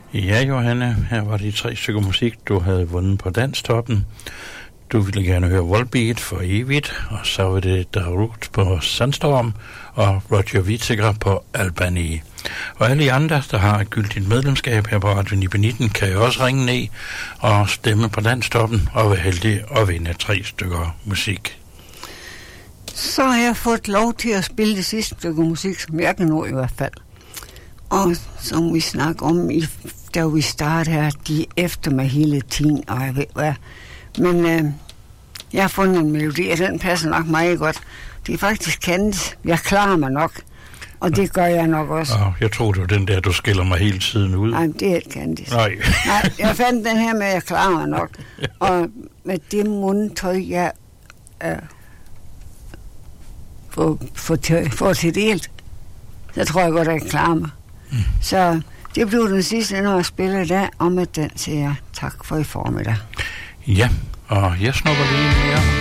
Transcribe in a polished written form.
Ja, Johanne, her var de 3 stykker musik, du havde vundet på Danstoppen. Du ville gerne høre Volbeat for evigt, og så var det Darude på Sandstorm og Roger Whittaker på Albany. Og alle andre, der har et gyldigt medlemskab her på Radio 919, kan jo også ringe ned og stemme på Danstoppen og være heldig at vinde 3 stykker musik. Så har jeg fået lov til at spille det sidste stykke musik, som jeg kan nå i hvert fald. Og som vi snakker om, da vi startede her, de efter mig hele tiden, og jeg ved hvad. Men jeg har fundet en melodi, og den passer nok meget godt. Det er faktisk Candice. Jeg klarer mig nok, og det gør jeg nok også. Jeg tror det var den der, du skiller mig hele tiden ud. Nej, det er ikke Candice. Nej, jeg fandt den her med, at jeg klarer mig nok. Og med det mundtøj, jeg får til delt, så tror jeg godt, at jeg klarer mig. Så det blev den sidste, når jeg spiller i dag, og med den siger jeg tak for i formiddag. Ja, og jeg snupper lige mere.